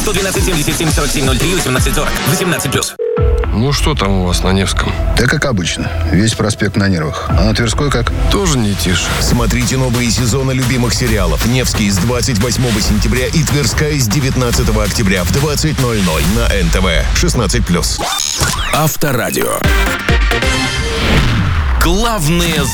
112 77 47 03 18 40. 18+. Ну что там у вас на Невском? Да как обычно. Весь проспект на нервах. А на Тверской как? Тоже не тише. Смотрите новые сезоны любимых сериалов. «Невский» с 28 сентября и «Тверская» с 19 октября в 20:00 на НТВ. 16+. Авторадио. Главные